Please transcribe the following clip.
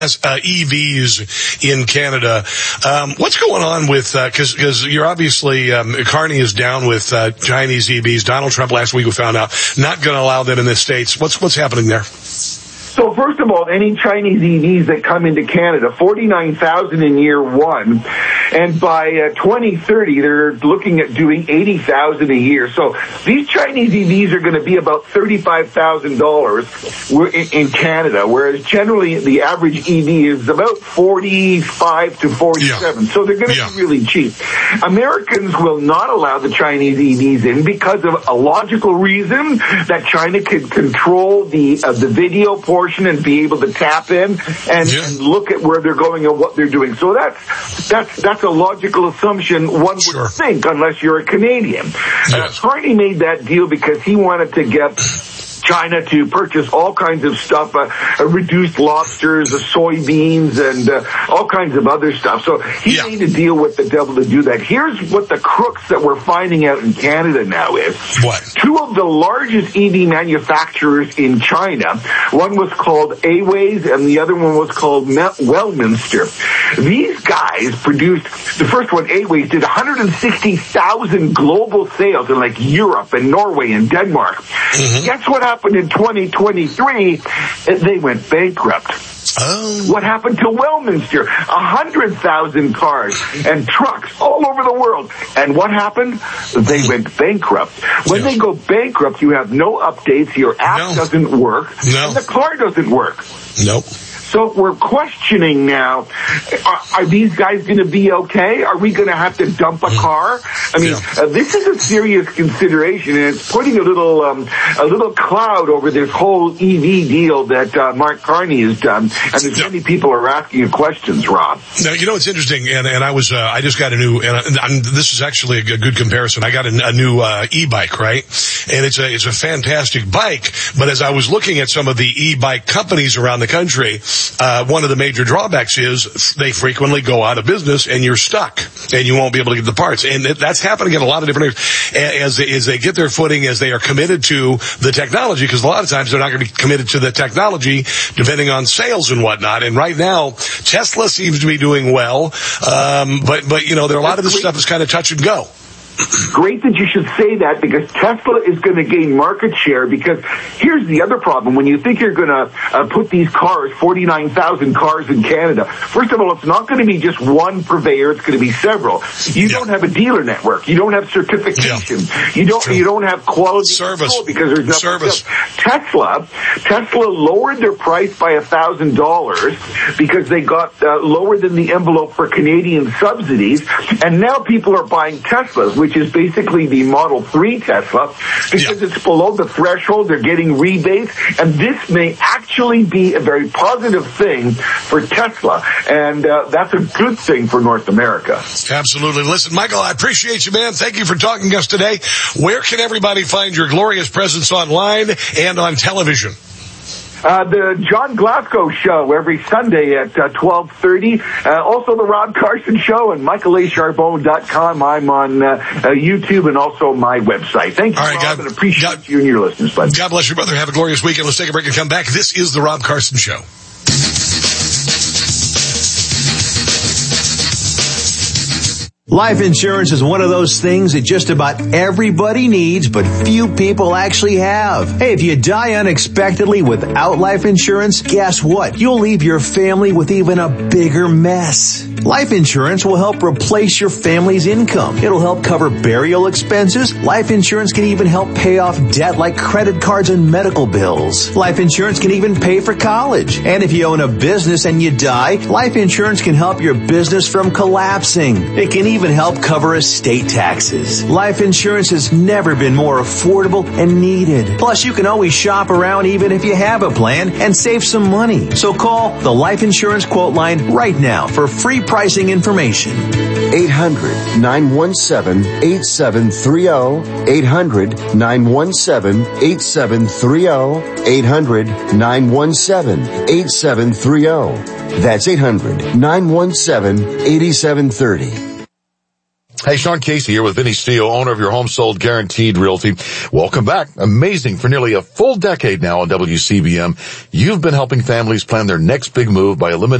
EVs in Canada. What's going on with, cause you're obviously, Carney is down with, Chinese EVs. Donald Trump last week we found out not going to allow them in the States. What's happening there? So first of all, any Chinese EVs that come into Canada, 49,000 in year one, and by 2030 they're looking at doing 80,000 a year. So these Chinese EVs are going to be about $35,000 in Canada, whereas generally the average EV is about 45 to 47. Yeah. So they're going to be really cheap. Americans will not allow the Chinese EVs in because of a logical reason that China could control the video portion and be able to tap in and look at where they're going and what they're doing. So that's a logical assumption one would think, unless you're a Canadian. Carney made that deal because he wanted to get China to purchase all kinds of stuff, reduced lobsters, soybeans, and all kinds of other stuff. So he made a deal with the devil to do that. Here's what the crooks that we're finding out in Canada now is. What? Two of the largest EV manufacturers in China, one was called Aways and the other one was called Wellminster. These guys produced, the first one, Aways, did 160,000 global sales in like Europe and Norway and Denmark. Mm-hmm. Guess what happened in 2023? They went bankrupt. Oh. What happened to Wellminster? 100,000 cars and trucks all over the world. And what happened? They went bankrupt. When they go bankrupt, you have no updates, your app doesn't work, and the car doesn't work. Nope. So we're questioning now, are these guys going to be okay? Are we going to have to dump a car? I mean, this is a serious consideration, and it's putting a little cloud over this whole EV deal that Mark Carney has done. And there's many people are asking questions, Rob. Now, you know, it's interesting, and I just got a new, and this is actually a good comparison. I got a new e-bike, right? And it's a fantastic bike, but as I was looking at some of the e-bike companies around the country, one of the major drawbacks is they frequently go out of business and you're stuck and you won't be able to get the parts. And that's happening in a lot of different areas as they get their footing, as they are committed to the technology, because a lot of times they're not going to be committed to the technology depending on sales and whatnot. And right now, Tesla seems to be doing well. But you know, there are a lot of this stuff is kind of touch and go. Great that you should say that, because Tesla is going to gain market share. Because here's the other problem. When you think you're going to put these cars, 49,000 cars in Canada, first of all, it's not going to be just one purveyor. It's going to be several. You don't have a dealer network. You don't have certification. You don't have quality service because there's nothing else. Tesla lowered their price by $1,000 because they got lower than the envelope for Canadian subsidies, and now people are buying Teslas, which is basically the Model 3 Tesla, because it's below the threshold. They're getting rebates, and this may actually be a very positive thing for Tesla, and that's a good thing for North America. Absolutely. Listen, Michael, I appreciate you, man. Thank you for talking to us today. Where can everybody find your glorious presence online and on television? The John Glasgow Show every Sunday at 12:30. Also the Rob Carson Show and MichaelACharbonne.com. I'm on YouTube and also my website. Thank you, Rob, and appreciate you and your listeners, bud. God bless you, brother. Have a glorious weekend. Let's take a break and come back. This is the Rob Carson Show. Life insurance is one of those things that just about everybody needs, but few people actually have. Hey, if you die unexpectedly without life insurance, guess what? You'll leave your family with even a bigger mess. Life insurance will help replace your family's income. It'll help cover burial expenses. Life insurance can even help pay off debt like credit cards and medical bills. Life insurance can even pay for college. And if you own a business and you die, life insurance can help your business from collapsing. It can even help cover estate taxes. Life insurance has never been more affordable and needed. Plus, you can always shop around even if you have a plan and save some money. So call the Life Insurance Quote Line right now for free pricing information. 800-917-8730. 800-917-8730. 800-917-8730. That's 800-917-8730. Hey, Sean Casey here with Vinny Steele, owner of Your Home Sold Guaranteed Realty. Welcome back. Amazing. For nearly a full decade now on WCBM, you've been helping families plan their next big move by eliminating